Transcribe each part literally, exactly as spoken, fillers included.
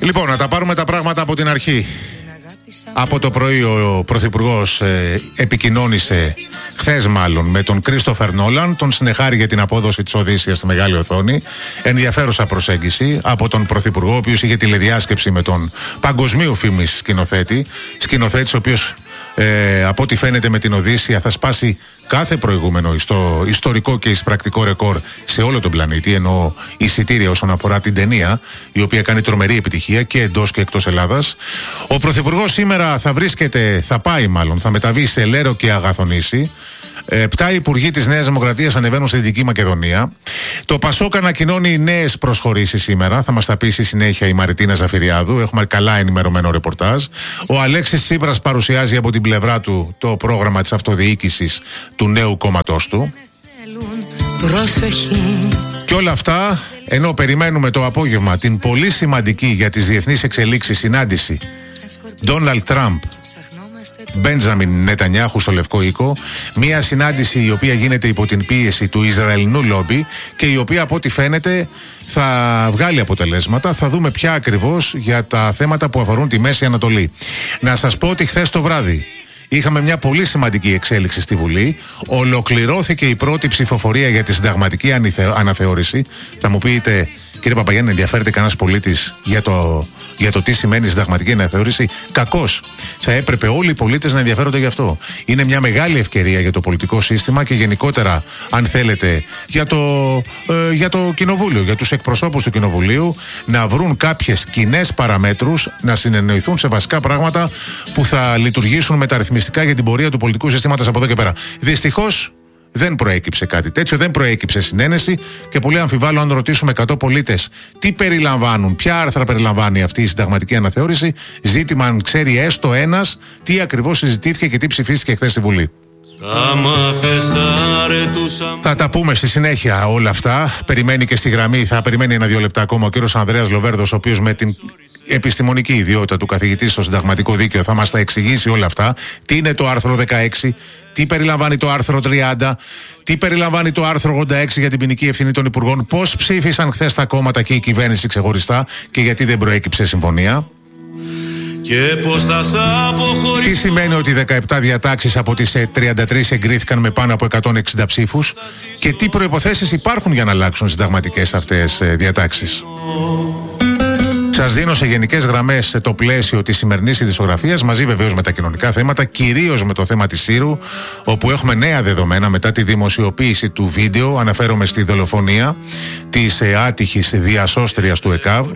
Λοιπόν, να τα πάρουμε τα πράγματα από την αρχή. Από το πρωί ο Πρωθυπουργός ε, επικοινώνησε χθες μάλλον με τον Κρίστοφερ Νόλαν, τον συνεχάρη για την απόδοση της Οδύσσειας στη μεγάλη οθόνη. Ενδιαφέρουσα προσέγγιση από τον Πρωθυπουργό, ο οποίος είχε τηλεδιάσκεψη με τον παγκοσμίου φήμης σκηνοθέτη. Σκηνοθέτης ο οποίος ε, από ό,τι φαίνεται με την Οδύσσεια θα σπάσει κάθε προηγούμενο ιστο, ιστορικό και εισπρακτικό ρεκόρ σε όλο τον πλανήτη, ενώ εισιτήρια όσον αφορά την ταινία, η οποία κάνει τρομερή επιτυχία και εντός και εκτός Ελλάδας. Ο Πρωθυπουργός σήμερα θα βρίσκεται, θα πάει μάλλον, θα μεταβεί σε Λέρο και Αγαθονήσι. Επτά υπουργοί της Νέας Δημοκρατίας ανεβαίνουν στη Δυτική Μακεδονία. Το Πασόκ ανακοινώνει νέες προσχωρήσεις σήμερα. Θα μας τα πει στη συνέχεια η Μαριτίνα Ζαφυριάδου. Έχουμε καλά ενημερωμένο ρεπορτάζ. Ο Αλέξης Τσίπρας παρουσιάζει από την πλευρά του το πρόγραμμα της αυτοδιοίκησης του νέου κόμματός του. Και όλα αυτά ενώ περιμένουμε το απόγευμα την πολύ σημαντική για τις διεθνείς εξελίξεις συνάντηση Ντόναλντ Τραμπ Μπέντζαμιν Νετανιάχου στο Λευκό Οίκο. Μια συνάντηση η οποία γίνεται υπό την πίεση του Ισραηλινού λόμπι και η οποία από ό,τι φαίνεται θα βγάλει αποτελέσματα. Θα δούμε πια ακριβώς για τα θέματα που αφορούν τη Μέση Ανατολή. Να σας πω ότι χθες το βράδυ είχαμε μια πολύ σημαντική εξέλιξη στη Βουλή. Ολοκληρώθηκε η πρώτη ψηφοφορία για τη συνταγματική αναθεώρηση. Θα μου πείτε, κύριε Παπαγιάννη, ενδιαφέρεται κανένας πολίτης για το, για το τι σημαίνει η συνταγματική αναθεώρηση? Κακώς. Θα έπρεπε όλοι οι πολίτες να ενδιαφέρονται γι' αυτό. Είναι μια μεγάλη ευκαιρία για το πολιτικό σύστημα και γενικότερα, αν θέλετε, για το, ε, για το Κοινοβούλιο, για τους εκπροσώπους του Κοινοβουλίου να βρουν κάποιες κοινές παραμέτρους, να συνεννοηθούν σε βασικά πράγματα που θα λειτουργήσουν μεταρρυθμιστικά για την πορεία του πολιτικού συστήματος από εδώ και πέρα. Δυστυχώς δεν προέκυψε κάτι τέτοιο, δεν προέκυψε συνένεση και πολύ αμφιβάλλω αν ρωτήσουμε εκατό πολίτες τι περιλαμβάνουν, ποια άρθρα περιλαμβάνει αυτή η συνταγματική αναθεώρηση. Ζήτημα αν ξέρει έστω ένας τι ακριβώς συζητήθηκε και τι ψηφίστηκε χθες στη Βουλή. Θα τα πούμε στη συνέχεια όλα αυτά. Περιμένει και στη γραμμή, θα περιμένει ένα-δύο λεπτά ακόμα ο κύριος Ανδρέας Λοβέρδος, ο οποίος με την επιστημονική ιδιότητα του καθηγητή στο συνταγματικό δίκαιο θα μας τα εξηγήσει όλα αυτά. Τι είναι το άρθρο δεκαέξι, τι περιλαμβάνει το άρθρο τριάντα, τι περιλαμβάνει το άρθρο ογδόντα έξι για την ποινική ευθύνη των υπουργών, πώς ψήφισαν χθες τα κόμματα και η κυβέρνηση ξεχωριστά και γιατί δεν προέκυψε συμφωνία. Και πώς θα σ' αποχωρήσω. Τι σημαίνει ότι δεκαεπτά διατάξεις από τις τριάντα τρεις εγκρίθηκαν με πάνω από εκατόν εξήντα ψήφους και τι προϋποθέσεις υπάρχουν για να αλλάξουν συνταγματικές αυτές διατάξεις. Σας δίνω σε γενικές γραμμές το πλαίσιο της σημερινής ειδησιογραφίας, μαζί βεβαίως με τα κοινωνικά θέματα, κυρίως με το θέμα της Σύρου, όπου έχουμε νέα δεδομένα μετά τη δημοσιοποίηση του βίντεο. Αναφέρομαι στη δολοφονία της άτυχης διασώστριας του ΕΚΑΒ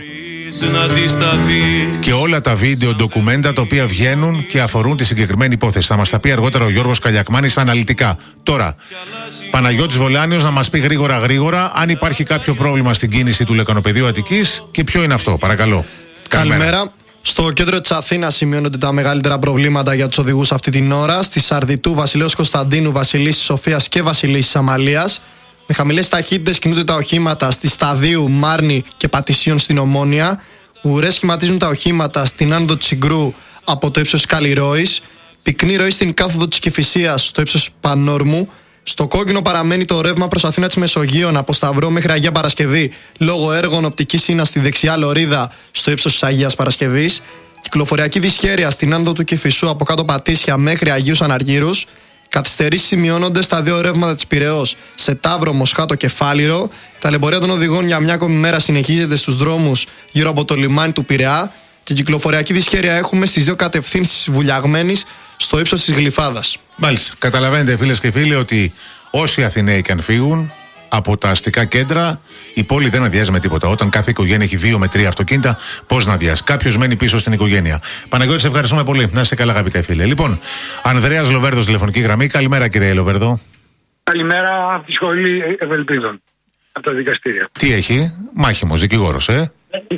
και όλα τα βίντεο ντοκουμέντα τα οποία βγαίνουν και αφορούν τη συγκεκριμένη υπόθεση. Θα μας τα πει αργότερα ο Γιώργος Καλιακμάνης αναλυτικά. Τώρα, Παναγιώτης Βολάνιος να μας πει γρήγορα γρήγορα αν υπάρχει κάποιο πρόβλημα στην κίνηση του Λεκανοπεδίου Αττικής και ποιο είναι αυτό. Παρακαλώ. Καλημέρα. Καλημέρα. Στο κέντρο της Αθήνας σημειώνονται τα μεγαλύτερα προβλήματα για τους οδηγούς αυτή την ώρα. Στη Σαρδιτού, Βασιλέως Κωνσταντίνου, Βασιλίσσης Σοφίας και Βασιλίσσης Αμαλίας. Με χαμηλές ταχύτητες κινούνται τα οχήματα στη Σταδίου, Μάρνη και Πατησίων στην Ομόνια. Ουρές σχηματίζουν τα οχήματα στην άνοδο της Συγκρού από το ύψος Καλλιρόης. Πυκνή ροή στην κάθοδο της Κηφισίας στο ύψος Πανόρμου. Στο κόκκινο παραμένει το ρεύμα προς Αθήνα της Μεσογείων από Σταυρό μέχρι Αγία Παρασκευή λόγω έργων οπτικής ίνας στη δεξιά λωρίδα στο ύψος της Αγίας Παρασκευής. Κυκλοφοριακή δυσχέρεια στην άνοδο του Κηφισού από κάτω Πατήσια μέχρι Αγίους Αναργύρους. Καθυστερήσεις σημειώνονται στα δύο ρεύματα της Πειραιώς σε Ταύρο, Μοσχάτο και Φάληρο. Τα ταλαιπωρία των οδηγών για μια ακόμη μέρα συνεχίζεται στους δρόμους γύρω από το λιμάνι του Πειραιά. Και κυκλοφοριακή δυσχέρεια έχουμε στις δύο κατευθύνσεις Βουλιαγμένης στο ύψος της Γλυφάδας. Μάλιστα. Καταλαβαίνετε, φίλες και φίλοι, ότι όσοι Αθηναίοι και αν φύγουν από τα αστικά κέντρα, η πόλη δεν αδειάζει με τίποτα. Όταν κάθε οικογένεια έχει δύο με τρία αυτοκίνητα, πώς να αδειάσει? Κάποιος μένει πίσω στην οικογένεια. Παναγιώτη, σε ευχαριστούμε πολύ. Να είσαι καλά, αγαπητέ φίλε. Λοιπόν, Ανδρέας Λοβέρδος, τηλεφωνική γραμμή. Καλημέρα, κύριε Λοβέρδο. Καλημέρα από τη Σχολή Ευελπίδων. Από τα δικαστήρια. Τι έχει? Μάχημος, δικηγόρος, ε?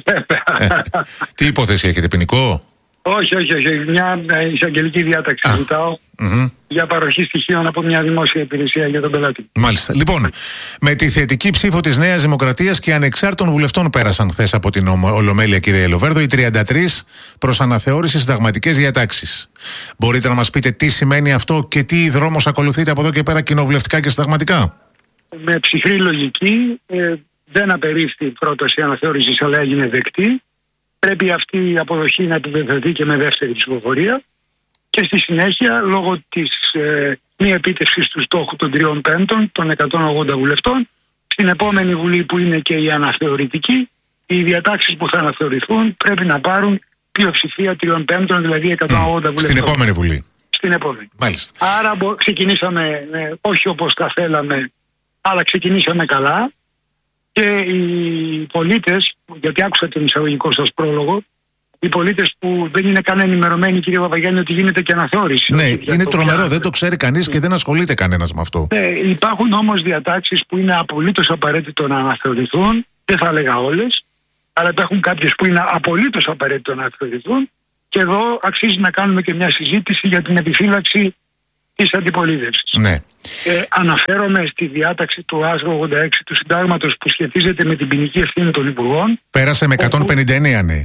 ε τι υπόθεση έχετε, ποινικό? Όχι, όχι, όχι. Μια εισαγγελική διάταξη ζητάω mm-hmm. για παροχή στοιχείων από μια δημόσια υπηρεσία για τον πελάτη. Μάλιστα. Λοιπόν, με τη θετική ψήφο της Νέας Δημοκρατίας και ανεξάρτητων βουλευτών πέρασαν χθες από την Ολομέλεια, κύριε Λοβέρδο, οι τριάντα τρεις προς αναθεώρηση συνταγματικές διατάξεις. Μπορείτε να μας πείτε τι σημαίνει αυτό και τι δρόμος ακολουθείτε από εδώ και πέρα κοινοβουλευτικά και συνταγματικά? Με ψυχρή λογική, ε, δεν απερίφθη η πρόταση αναθεώρησης, αλλά έγινε δεκτή. πρέπει αυτή η αποδοχή να επιβεβαιωθεί και με δεύτερη ψηφοφορία. Και στη συνέχεια, λόγω της ε, μη επίτευξης του στόχου των τριών πέμπτων, των εκατόν ογδόντα βουλευτών, στην επόμενη Βουλή που είναι και η αναθεωρητική, οι διατάξεις που θα αναθεωρηθούν πρέπει να πάρουν πλειοψηφία τριών πέμπτων, δηλαδή εκατόν ογδόντα mm, βουλευτών. Στην επόμενη Βουλή. Στην επόμενη. Μάλιστα. Άρα ξεκινήσαμε, ε, όχι όπως τα θέλαμε, αλλά ξεκινήσαμε καλά και οι πολίτες, γιατί άκουσα τον εισαγωγικό σας πρόλογο, οι πολίτες που δεν είναι καν ενημερωμένοι, κύριε Παπαγιάννη, ότι γίνεται και αναθεώρηση. Ναι, είναι τρομερό, πια... δεν το ξέρει κανείς και δεν ασχολείται κανένας με αυτό. Ναι, υπάρχουν όμως διατάξεις που είναι απολύτως απαραίτητο να αναθεωρηθούν, δεν θα έλεγα όλες, αλλά υπάρχουν κάποιες που είναι απολύτως απαραίτητο να αναθεωρηθούν και εδώ αξίζει να κάνουμε και μια συζήτηση για την επιφύλαξη της αντιπολίτευσης. Ναι. Ε, αναφέρομαι στη διάταξη του άρθρου ογδόντα έξι του Συντάγματος που σχετίζεται με την ποινική ευθύνη των Υπουργών. Πέρασε με εκατόν πενήντα εννέα, ναι.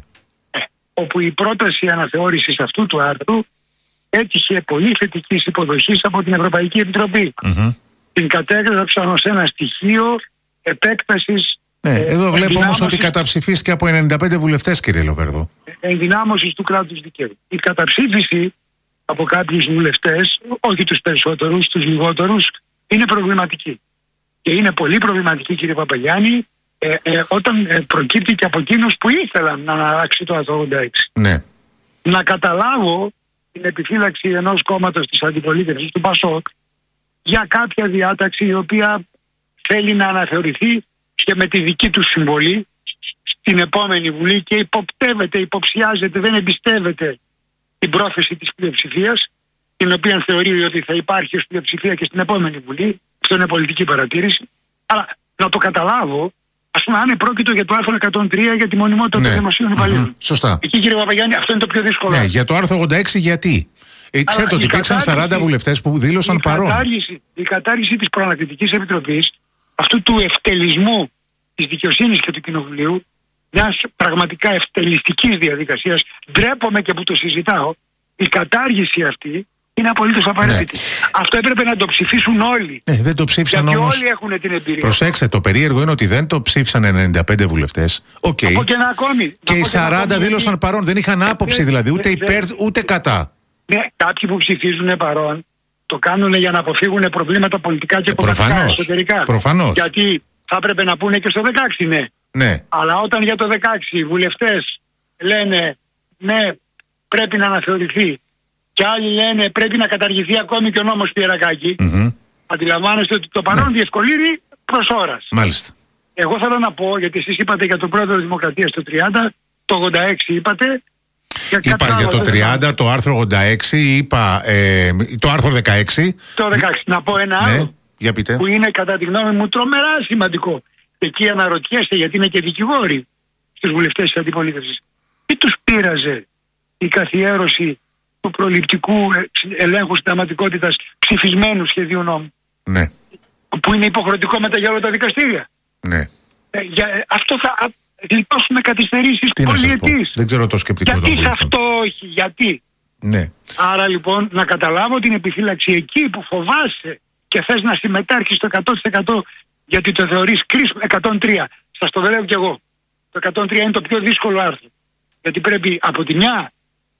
Όπου η πρόταση αναθεώρησης αυτού του άρθρου έτυχε πολύ θετικής υποδοχής από την Ευρωπαϊκή Επιτροπή. Mm-hmm. Την κατέγραψαν ως ένα στοιχείο επέκτασης. Ναι, ε, εδώ βλέπω όμως ότι καταψηφίστηκε από ενενήντα πέντε βουλευτές, κύριε Λοβέρδο. Ενδυνάμωσης του κράτους δικαίου. Η καταψήφιση από κάποιους βουλευτές, όχι τους περισσότερους, τους λιγότερους, είναι προβληματική. Και είναι πολύ προβληματική, κύριε Παπαγιάννη, Ε, ε, όταν ε, προκύπτει και από εκείνους που ήθελαν να αλλάξει το άρθρο ογδόντα έξι. Ναι. Να καταλάβω την επιφύλαξη ενός κόμματος της αντιπολίτευσης του ΠΑΣΟΚ για κάποια διάταξη η οποία θέλει να αναθεωρηθεί και με τη δική του συμβολή στην επόμενη Βουλή και υποπτεύεται, υποψιάζεται, δεν εμπιστεύεται την πρόθεση της πλειοψηφίας, την οποία θεωρεί ότι θα υπάρχει ως πλειοψηφία και στην επόμενη Βουλή. Αυτό είναι πολιτική παρατήρηση. Αλλά να το καταλάβω, ας πούμε, αν πρόκειτο για το άρθρο εκατόν τρία για τη μονιμότητα, ναι, των δημοσίων υπαλλήλων. Mm-hmm. Σωστά. Εκεί, κύριε Παπαγιάννη, αυτό είναι το πιο δύσκολο. Ναι, για το άρθρο ογδόντα έξι γιατί. Ε, ξέρετε ότι υπήρξαν σαράντα βουλευτές που δήλωσαν η παρόν. Κατάργηση, η κατάργηση της Προανακριτικής Επιτροπής, αυτού του ευτελισμού της δικαιοσύνης και του Κοινοβουλίου, μιας πραγματικά ευτελιστικής διαδικασίας, ντρέπομαι και που το συζητάω, η κατάργηση αυτή είναι απολύτως απαραίτητη. Ναι. Αυτό έπρεπε να το ψηφίσουν όλοι. Ναι, δεν το ψήφισαν γιατί όμως. Όλοι έχουν την εμπειρία. Προσέξτε, το περίεργο είναι ότι δεν το ψήφισαν ενενήντα πέντε βουλευτές. Okay. Από και ένα ακόμη. Και οι σαράντα δήλωσαν γιατί... παρόν. Δεν είχαν άποψη δηλαδή, ούτε υπέρ ούτε κατά. Ναι, κάποιοι που ψηφίζουν παρόν το κάνουν για να αποφύγουν προβλήματα πολιτικά και κομματικά εσωτερικά. Προφανώς. Γιατί θα έπρεπε να πούνε και στο δεκαέξι ναι. Ναι. Αλλά όταν για το δεκαέξι οι βουλευτές λένε ναι, πρέπει να αναθεωρηθεί, και άλλοι λένε πρέπει να καταργηθεί ακόμη και ο νόμος Πιερακάκη, mm-hmm. αντιλαμβάνεστε ότι το παρόν, ναι, διευκολύνει προς ώρας. Μάλιστα. Εγώ θέλω να πω, γιατί εσείς είπατε για τον πρόεδρο της Δημοκρατίας το τριάντα, το ογδόντα έξι είπατε. Είπα για το τριάντα, το άρθρο ογδόντα έξι, είπα ε, το άρθρο δεκαέξι. Το δεκαέξι. Να πω ένα άλλο, ναι, για πείτε. Που είναι κατά τη γνώμη μου τρομερά σημαντικό. Εκεί αναρωτιέστε, γιατί είναι και δικηγόροι στους βουλευτές της αντιπολίτευσης. Τι τους πείραζε η καθιέρωση του προληπτικού ελέγχου συνταγματικότητας ψηφισμένου σχεδίου νόμου. Ναι. Που είναι υποχρεωτικό μετά για όλα τα δικαστήρια. Ναι. Ε, για, αυτό θα γλιτώσουμε καθυστερήσεις πολυετής. Δεν ξέρω το σκεπτικό. Γιατί σε αυτό όχι, γιατί. Ναι. Άρα λοιπόν να καταλάβω την επιφύλαξη εκεί που φοβάσαι και θες να συμμετάρχεις στο εκατό τοις εκατό γιατί το θεωρείς κρίσιμο. εκατόν τρία. Σας το λέω κι εγώ. Το εκατόν τρία είναι το πιο δύσκολο άρθρο. Γιατί πρέπει από τη μια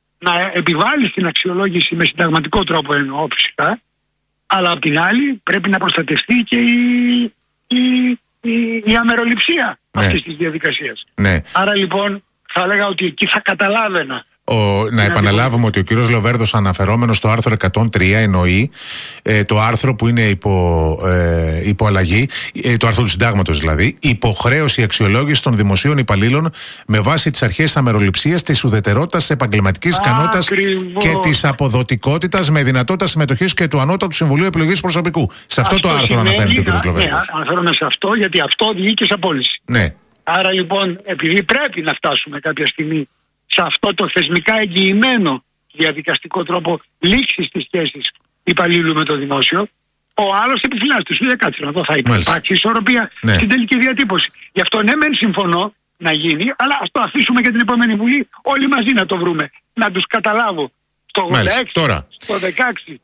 να επιβάλλεις την αξιολόγηση με συνταγματικό τρόπο, εννοώ φυσικά, αλλά από την άλλη πρέπει να προστατευτεί και η, η, η, η αμεροληψία, ναι, αυτής της διαδικασίας. Ναι. Άρα λοιπόν θα έλεγα ότι εκεί θα καταλάβαινα. Ο, να επαναλάβουμε ότι ο κύριος Λοβέρδος, αναφερόμενος στο άρθρο εκατόν τρία, εννοεί ε, το άρθρο που είναι υπό, ε, υπό αλλαγή, ε, το άρθρο του Συντάγματος δηλαδή, υποχρέωση αξιολόγηση των δημοσίων υπαλλήλων με βάση τις αρχές της αμεροληψίας, της ουδετερότητας, της επαγγελματικής ικανότητας και της αποδοτικότητας, με δυνατότητα συμμετοχής και του Ανώτατου Συμβουλίου Επιλογής Προσωπικού. Σε αυτό, αυτό το άρθρο αναφέρεται ο κύριος Λοβέρδος. Ναι, αναφέρομαι σε αυτό, γιατί αυτό οδηγεί και σε απόλυση. Ναι. Άρα λοιπόν, επειδή πρέπει να φτάσουμε κάποια στιγμή σε αυτό το θεσμικά εγγυημένο διαδικαστικό τρόπο λήξης της σχέσης υπαλλήλου με το δημόσιο, ο άλλος επιφυλάσσεται. Σου λέει κάτσε να δω, θα υπάρξει ισορροπία, ναι, στην τελική διατύπωση. Γι' αυτό ναι, μεν συμφωνώ να γίνει, αλλά ας το αφήσουμε για την επόμενη Βουλή όλοι μαζί να το βρούμε. Να τους καταλάβω. Στο ογδόντα έξι, τώρα, στο δεκαέξι,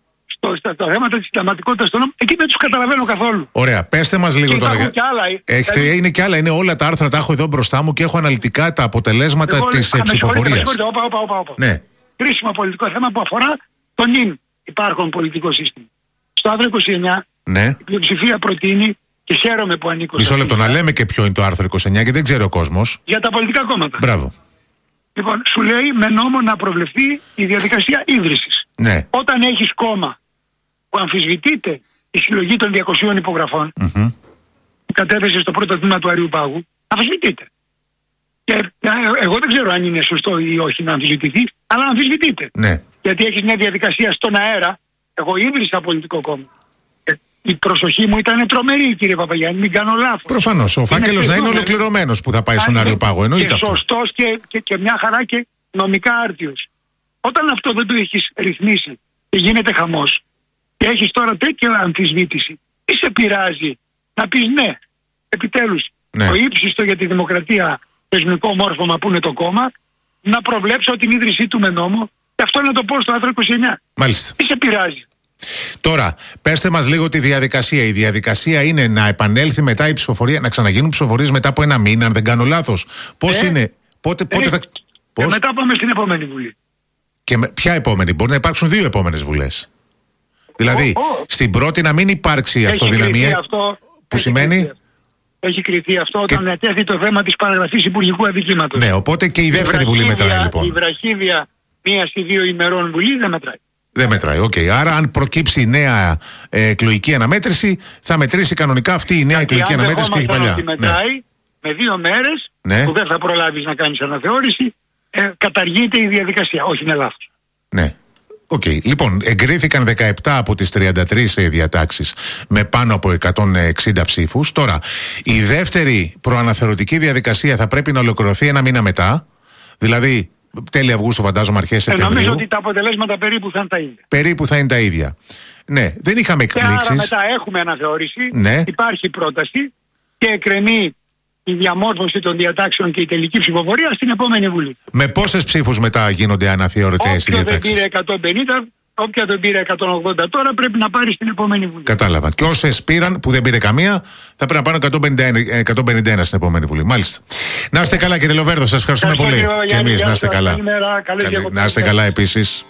το, στα, τα θέματα της συνταγματικότητας των νόμων, εκεί δεν τους καταλαβαίνω καθόλου. Ωραία, πέστε μας λίγο και τώρα. Και άλλα, Έχετε, δηλαδή... Είναι και άλλα, είναι όλα τα άρθρα, τα έχω εδώ μπροστά μου και έχω αναλυτικά τα αποτελέσματα εγώ, της α, ψηφοφορίας. Όπα, όπα, όπα, όπα. Ναι. Κρίσιμο πολιτικό θέμα που αφορά το νυν υπάρχον πολιτικό σύστημα. Στο άρθρο είκοσι εννιά, ναι. η πλειοψηφία προτείνει, και χαίρομαι που ανήκω. Μισό λεπτό, να λέμε και ποιο είναι το άρθρο είκοσι εννιά, και δεν ξέρει ο κόσμος. Για τα πολιτικά κόμματα. Μπράβο. Λοιπόν, σου λέει με νόμο να προβλεφθεί η διαδικασία ίδρυσης. Ναι. Όταν έχεις κόμμα που αμφισβητείται η συλλογή των διακοσίων υπογραφών, mm-hmm. που κατέθεσε στο πρώτο τμήμα του Αριού Πάγου, αμφισβητείται. Και ε, εγώ δεν ξέρω αν είναι σωστό ή όχι να αμφισβητηθεί, αλλά αμφισβητείται. Ναι. Γιατί έχεις μια διαδικασία στον αέρα. Εγώ ίδρυσα πολιτικό κόμμα. Ε, η προσοχή μου ήταν τρομερή, κύριε Παπαγιάννη, μην κάνω λάθος. Προφανώς. Ο φάκελος να είναι ολοκληρωμένος που θα πάει στον Άριο Πάγο. Εννοείται και αυτό. Σωστός και, και, και μια χαρά και νομικά άρτιος. Όταν αυτό δεν το έχεις ρυθμίσει και γίνεται χαμός και έχεις τώρα τέτοια αμφισβήτηση, τι σε πειράζει να πεις ναι, επιτέλους, ναι. το ύψιστο για τη δημοκρατία θεσμικό μόρφωμα που είναι το κόμμα, να προβλέψω την ίδρυσή του με νόμο και αυτό να το πω στο άρθρο είκοσι εννιά. Μάλιστα. Τι σε πειράζει. Τώρα, πέστε μας λίγο τη διαδικασία. Η διαδικασία είναι να επανέλθει μετά η ψηφοφορία, να ξαναγίνουν ψηφοφορίες μετά από ένα μήνα, αν δεν κάνω λάθος. Πώς ε, είναι, πότε, πότε ε, θα. Πώς? Και μετά πάμε στην επόμενη Βουλή. Και με, ποια επόμενη, μπορεί να υπάρξουν δύο επόμενες Βουλές. Δηλαδή, oh, oh. στην πρώτη να μην υπάρξει η αυτοδυναμία. Αυτό, που σημαίνει. Κριθεί, έχει κριθεί αυτό όταν ετέθη το θέμα της παραγραφής υπουργικού αδικήματος. Ναι, οπότε και η δεύτερη η Βουλή μετράει λοιπόν. Η βραχίδια μία ή δύο ημερών Βουλή δεν μετράει. Δεν μετράει, οκ. Okay. Άρα, αν προκύψει η νέα ε, εκλογική αναμέτρηση, θα μετρήσει κανονικά αυτή η νέα γιατί εκλογική αναμέτρηση που έχει παλιά. Αν μετράει, ναι. με δύο μέρες, ναι. που δεν θα προλάβεις να κάνεις αναθεώρηση, ε, καταργείται η διαδικασία. Όχι, είναι λάθος. Ναι. Οκ. Okay. Λοιπόν, εγκρίθηκαν δεκαεπτά από τις τριάντα τρεις διατάξεις με πάνω από εκατόν εξήντα ψήφους. Τώρα, η δεύτερη προαναθεωρητική διαδικασία θα πρέπει να ολοκληρωθεί ένα μήνα μετά. Δηλαδή, τέλη Αυγούστου, φαντάζομαι, αρχές Σεπτεμβρίου. Νομίζω ότι τα αποτελέσματα περίπου θα είναι τα ίδια. Περίπου θα είναι τα ίδια. Ναι, δεν είχαμε εκπλήξεις. Και άρα μετά έχουμε αναθεώρηση, ναι. υπάρχει πρόταση και εκκρεμεί η διαμόρφωση των διατάξεων και η τελική ψηφοφορία στην επόμενη Βουλή. Με πόσες ψήφους μετά γίνονται αναθεωρητές οι διατάξεις? Όποιο δεν πήρε εκατόν πενήντα, όποια δεν πήρε εκατόν ογδόντα τώρα πρέπει να πάρει στην επόμενη Βουλή. Κατάλαβα. Και όσες πήραν που δεν πήρε καμία θα πρέπει να πάρουν εκατόν πενήντα ένα στην επόμενη Βουλή. Μάλιστα. Να είστε καλά, κύριε Λοβέρδο, σας ευχαριστούμε πολύ. Κύριε, και εμείς να είστε καλά. Καλημέρα, Καλή, να είστε καλά επίσης.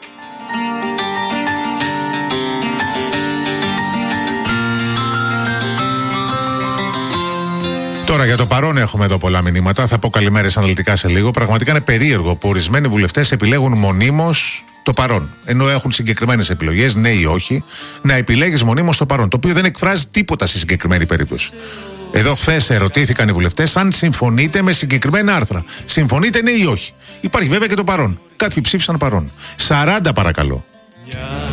Τώρα για το παρόν έχουμε εδώ πολλά μηνύματα. Θα πω καλημέρες αναλυτικά σε λίγο. Πραγματικά είναι περίεργο που ορισμένοι βουλευτές επιλέγουν μονίμως το παρόν. Ενώ έχουν συγκεκριμένες επιλογές, ναι ή όχι, να επιλέγεις μονίμως το παρόν. Το οποίο δεν εκφράζει τίποτα στη συγκεκριμένη περίπτωση. Εδώ χθες ερωτήθηκαν οι βουλευτές αν συμφωνείτε με συγκεκριμένα άρθρα. Συμφωνείτε ναι ή όχι. Υπάρχει βέβαια και το παρόν. Κάποιοι ψήφισαν παρόν. σαράντα παρακαλώ.